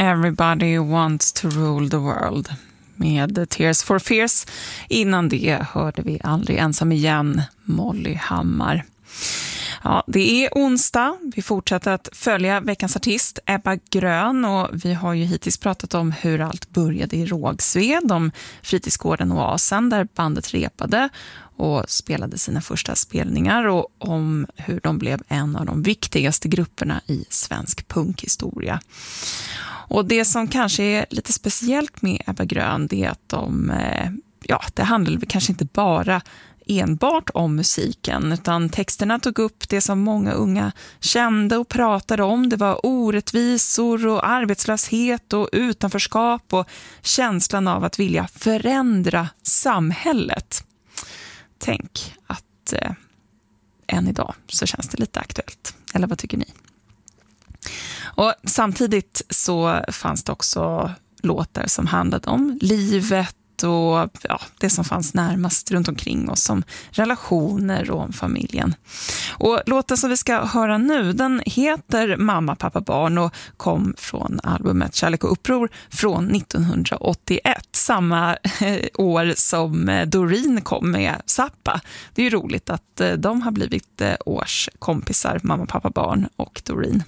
Everybody Wants to Rule the World med Tears for Fears. Innan det hörde vi Aldrig ensam igen, Molly Hammar. Ja, det är onsdag. Vi fortsätter att följa veckans artist Ebba Grön, och vi har ju hittills pratat om hur allt började i Rågsved, om fritidsgården Oasen där bandet repade och spelade sina första spelningar, och om hur de blev en av de viktigaste grupperna i svensk punkhistoria. Och det som kanske är lite speciellt med Ebba Grön, det är att det handlar kanske inte bara enbart om musiken, utan texterna tog upp det som många unga kände och pratade om. Det var orättvisor och arbetslöshet och utanförskap och känslan av att vilja förändra samhället. Tänk att än idag så känns det lite aktuellt. Eller vad tycker ni? Och samtidigt så fanns det också låtar som handlade om livet och det som fanns närmast runt omkring oss, som relationer och om familjen. Och låten som vi ska höra nu, den heter Mamma, pappa, barn och kom från albumet Kärlek och uppror från 1981, samma år som Doreen kom med Zappa. Det är ju roligt att de har blivit årskompisar, Mamma, pappa, barn och Doreen.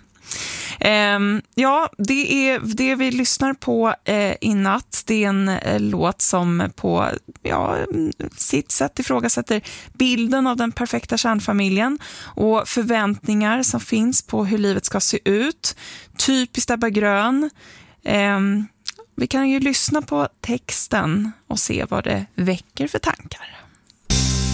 Det är det vi lyssnar på i natt. Det är en låt som på sitt sätt ifrågasätter bilden av den perfekta kärnfamiljen och förväntningar som finns på hur livet ska se ut. Typiskt Ebba Grön. Vi kan ju lyssna på texten och se vad det väcker för tankar.